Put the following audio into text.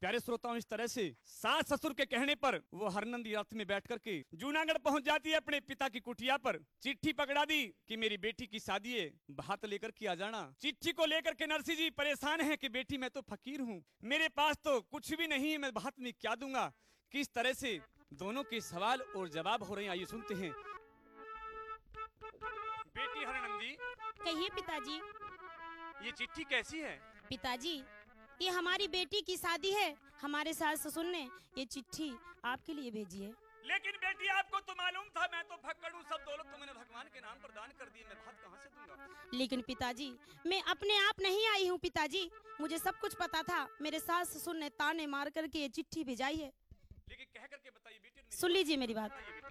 प्यारे श्रोताओं, इस तरह से सास ससुर के कहने पर वो हरनंदी रथ में बैठ करके जूनागढ़ पहुंच जाती है अपने पिता की कुटिया पर। चिट्ठी पकड़ा दी कि मेरी बेटी की शादी है, भात लेकर के आ जाना। चिट्ठी को लेकर के नरसिंह जी परेशान हैं कि बेटी मैं तो फकीर हूँ, मेरे पास तो कुछ भी नहीं है, मैं भात में क्या दूंगा। किस तरह से दोनों के सवाल और जवाब हो रहे हैं, आइए सुनते हैं। बेटी हरनंदी, कहिए पिताजी। ये चिट्ठी कैसी है? पिताजी, ये हमारी बेटी की शादी है। हमारे सास ससुर ने ये चिट्ठी आपके लिए भेजी है। लेकिन बेटी आपको तो मालूम था मैं तो भक्कड़ हूँ, सब दौलत तो मैंने भगवान के नाम पर दान कर दी, मैं भात कहाँ से दूंगा। लेकिन पिताजी, मैं अपने आप नहीं आई हूँ पिताजी, मुझे सब कुछ पता था। मेरे सास ससुर ने ताने मार करके ये चिट्ठी भेजाई है। लेकिन कह करके बताइए बेटी। सुन लीजिए मेरी बात।